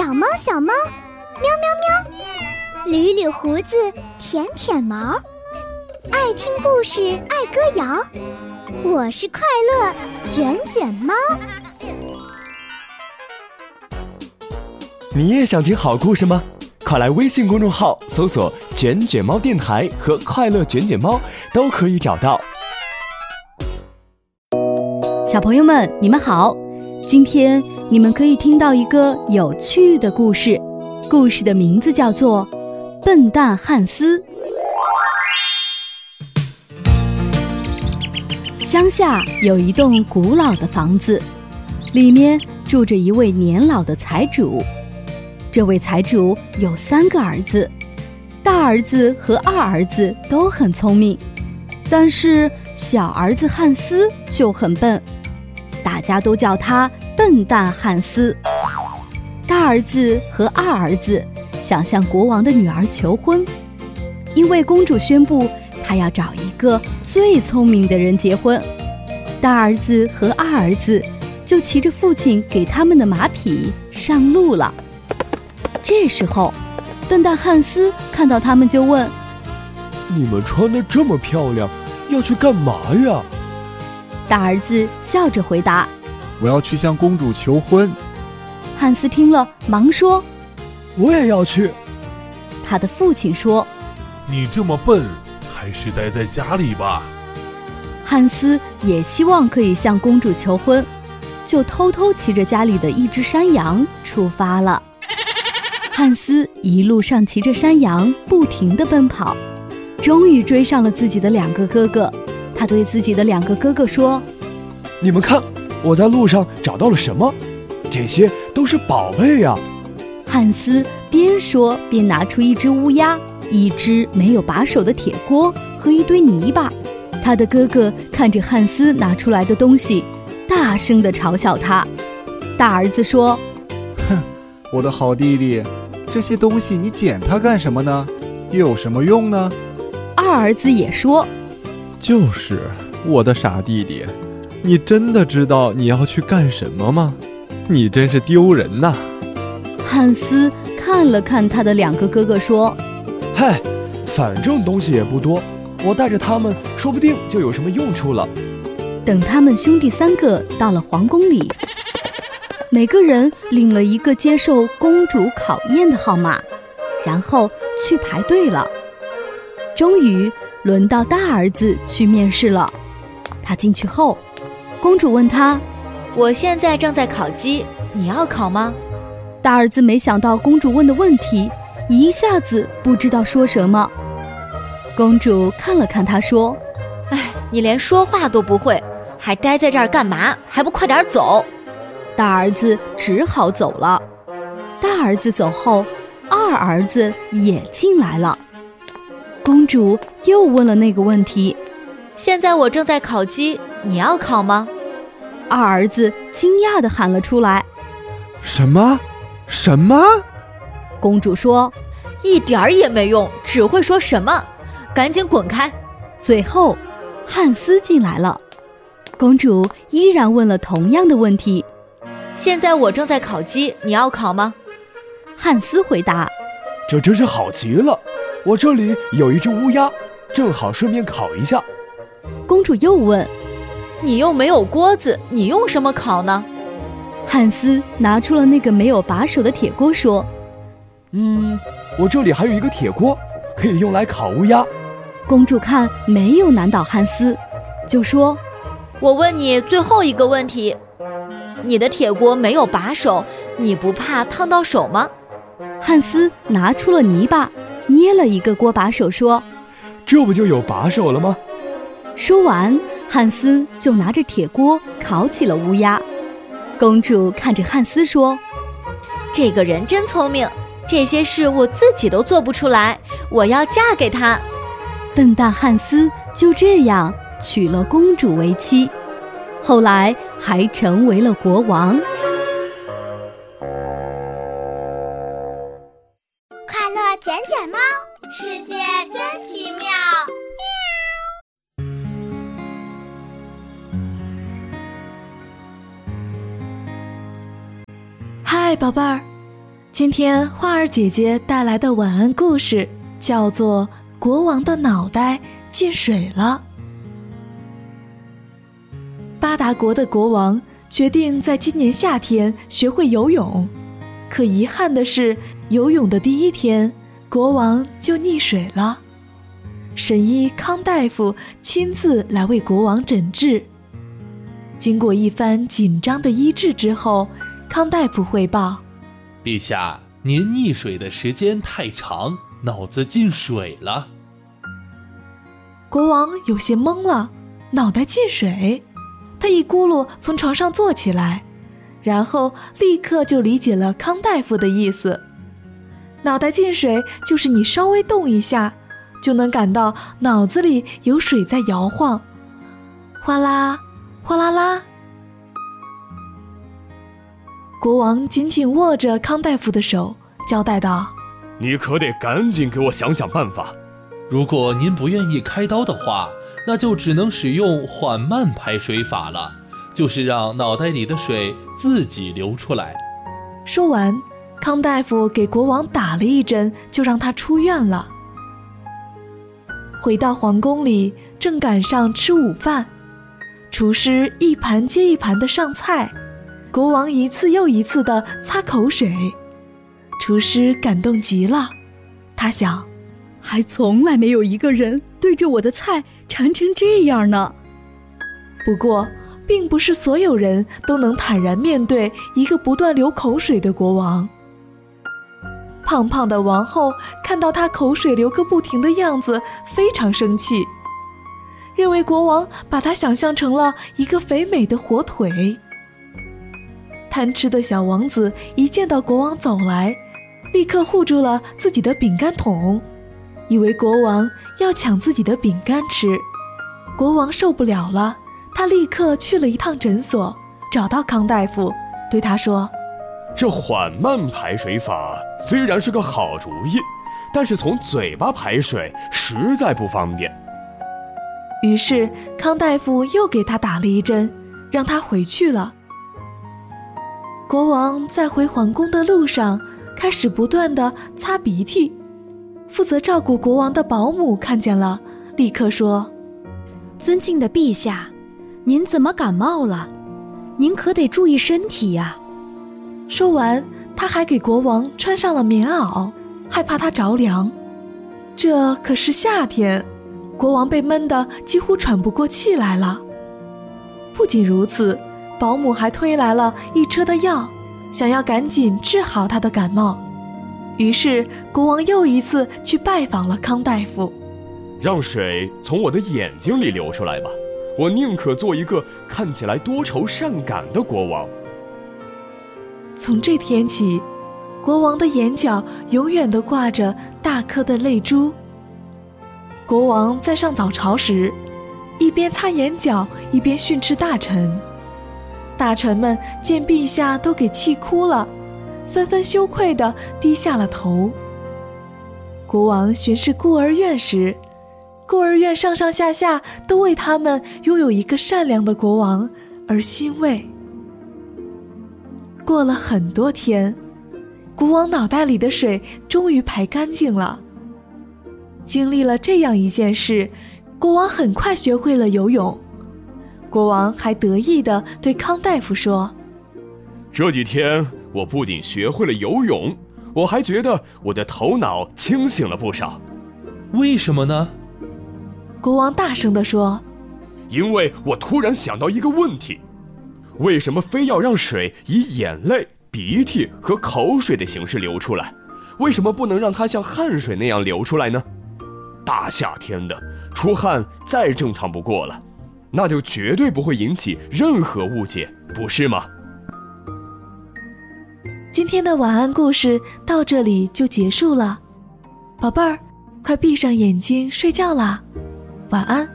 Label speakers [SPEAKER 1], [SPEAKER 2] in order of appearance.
[SPEAKER 1] 小猫小猫，喵喵喵，捋捋胡子，舔舔毛，爱听故事，爱歌谣。我是快乐卷卷猫。
[SPEAKER 2] 你也想听好故事吗？快来微信公众号搜索卷卷猫电台和快乐卷卷猫，都可以找到。
[SPEAKER 3] 小朋友们，你们好，今天你们可以听到一个有趣的故事，故事的名字叫做《笨蛋汉斯》。乡下有一栋古老的房子，里面住着一位年老的财主。这位财主有3个儿子，大儿子和二儿子都很聪明，但是小儿子汉斯就很笨，大家都叫他笨蛋汉斯。大儿子和二儿子想向国王的女儿求婚，因为公主宣布她要找一个最聪明的人结婚。大儿子和二儿子就骑着父亲给他们的马匹上路了。这时候，笨蛋汉斯看到他们就问：
[SPEAKER 2] 你们穿得这么漂亮，要去干嘛呀？
[SPEAKER 3] 大儿子笑着回答：
[SPEAKER 4] 我要去向公主求婚。
[SPEAKER 3] 汉斯听了忙说：
[SPEAKER 2] 我也要去。
[SPEAKER 3] 他的父亲说：
[SPEAKER 5] 你这么笨，还是待在家里吧。
[SPEAKER 3] 汉斯也希望可以向公主求婚，就偷偷骑着家里的一只山羊出发了。汉斯一路上骑着山羊不停地奔跑，终于追上了自己的2个哥哥。他对自己的2个哥哥说：
[SPEAKER 2] 你们看，我在路上找到了什么？这些都是宝贝呀！
[SPEAKER 3] 汉斯边说边拿出一只乌鸦、一只没有把手的铁锅和一堆泥巴。他的哥哥看着汉斯拿出来的东西，大声地嘲笑他。大儿子说：
[SPEAKER 4] 哼，我的好弟弟，这些东西你捡它干什么呢？又有什么用呢？
[SPEAKER 3] 二儿子也说：
[SPEAKER 6] 就是我的傻弟弟，你真的知道你要去干什么吗？你真是丢人呐！
[SPEAKER 3] 汉斯看了看他的2个哥哥说：
[SPEAKER 2] 嗨，反正东西也不多，我带着他们说不定就有什么用处了。
[SPEAKER 3] 等他们兄弟3个到了皇宫里，每个人领了一个接受公主考验的号码，然后去排队了。终于轮到大儿子去面试了。他进去后，公主问他：
[SPEAKER 7] 我现在正在考鸡，你要考吗？
[SPEAKER 3] 大儿子没想到公主问的问题，一下子不知道说什么。公主看了看他说：
[SPEAKER 7] 哎，你连说话都不会，还待在这儿干嘛？还不快点走！
[SPEAKER 3] 大儿子只好走了。大儿子走后，二儿子也进来了。公主又问了那个问题：
[SPEAKER 7] 现在我正在烤鸡，你要烤吗？
[SPEAKER 3] 二儿子惊讶地喊了出来：
[SPEAKER 6] 什么？什么？
[SPEAKER 3] 公主说：
[SPEAKER 7] 一点儿也没用，只会说什么，赶紧滚开！
[SPEAKER 3] 最后，汉斯进来了。公主依然问了同样的问题：
[SPEAKER 7] 现在我正在烤鸡，你要烤吗？
[SPEAKER 3] 汉斯回答：
[SPEAKER 2] 这真是好极了，我这里有一只乌鸦，正好顺便烤一下。
[SPEAKER 3] 公主又问：
[SPEAKER 7] 你又没有锅子，你用什么烤呢？
[SPEAKER 3] 汉斯拿出了那个没有把手的铁锅说：
[SPEAKER 2] 我这里还有一个铁锅，可以用来烤乌鸦。
[SPEAKER 3] 公主看没有难倒汉斯，就说：
[SPEAKER 7] 我问你最后一个问题，你的铁锅没有把手，你不怕烫到手吗？
[SPEAKER 3] 汉斯拿出了泥巴，捏了一个锅把手说：
[SPEAKER 2] 这不就有把手了吗？
[SPEAKER 3] 说完，汉斯就拿着铁锅烤起了乌鸦。公主看着汉斯说：
[SPEAKER 7] 这个人真聪明，这些事我自己都做不出来，我要嫁给他。
[SPEAKER 3] 笨蛋汉斯就这样娶了公主为妻，后来还成为了国王。
[SPEAKER 1] 快乐卷卷猫，世界真奇妙。
[SPEAKER 8] 嗨，宝贝儿， 今天花儿姐姐带来的晚安故事叫做《国王的脑袋进水了》。巴达国的国王决定在今年夏天学会游泳，可遗憾的是，游泳的第一天，国王就溺水了。神医康大夫亲自来为国王诊治。经过一番紧张的医治之后，康大夫汇报：
[SPEAKER 9] 陛下，您溺水的时间太长，脑子进水了。
[SPEAKER 8] 国王有些懵了，脑袋进水？他一咕噜从床上坐起来，然后立刻就理解了康大夫的意思。脑袋进水就是你稍微动一下，就能感到脑子里有水在摇晃，哗啦哗啦啦。国王紧紧握着康大夫的手，交代道：
[SPEAKER 2] 你可得赶紧给我想想办法。
[SPEAKER 9] 如果您不愿意开刀的话，那就只能使用缓慢排水法了，就是让脑袋里的水自己流出来。
[SPEAKER 8] 说完，康大夫给国王打了一针，就让他出院了。回到皇宫里，正赶上吃午饭，厨师一盘接一盘地上菜，国王一次又一次地擦口水。厨师感动极了，他想，
[SPEAKER 3] 还从来没有一个人对着我的菜馋成这样呢。
[SPEAKER 8] 不过，并不是所有人都能坦然面对一个不断流口水的国王。胖胖的王后看到他口水流个不停的样子，非常生气，认为国王把他想象成了一个肥美的火腿。贪吃的小王子一见到国王走来，立刻护住了自己的饼干桶，以为国王要抢自己的饼干吃。国王受不了了，他立刻去了一趟诊所，找到康大夫，对他说：
[SPEAKER 2] 这缓慢排水法虽然是个好主意，但是从嘴巴排水实在不方便。
[SPEAKER 8] 于是康大夫又给他打了一针，让他回去了。国王在回皇宫的路上开始不断地擦鼻涕，负责照顾国王的保姆看见了，立刻说：
[SPEAKER 3] 尊敬的陛下，您怎么感冒了？您可得注意身体呀。
[SPEAKER 8] 说完，他还给国王穿上了棉袄，害怕他着凉。这可是夏天，国王被闷得几乎喘不过气来了。不仅如此，保姆还推来了一车的药，想要赶紧治好他的感冒。于是国王又一次去拜访了康大夫。
[SPEAKER 2] 让水从我的眼睛里流出来吧，我宁可做一个看起来多愁善感的国王。
[SPEAKER 8] 从这天起，国王的眼角永远都挂着大颗的泪珠。国王在上早朝时，一边擦眼角，一边训斥大臣。大臣们见陛下都给气哭了，纷纷羞愧地低下了头。国王巡视孤儿院时，孤儿院上上下下都为他们拥有一个善良的国王而欣慰。过了很多天，国王脑袋里的水终于排干净了。经历了这样一件事，国王很快学会了游泳。国王还得意地对康大夫说：
[SPEAKER 2] 这几天我不仅学会了游泳，我还觉得我的头脑清醒了不少。
[SPEAKER 9] 为什么呢？
[SPEAKER 8] 国王大声地说：
[SPEAKER 2] 因为我突然想到一个问题，为什么非要让水以眼泪、鼻涕和口水的形式流出来？为什么不能让它像汗水那样流出来呢？大夏天的，出汗再正常不过了，那就绝对不会引起任何误解，不是吗？
[SPEAKER 8] 今天的晚安故事到这里就结束了，宝贝儿，快闭上眼睛睡觉啦，晚安。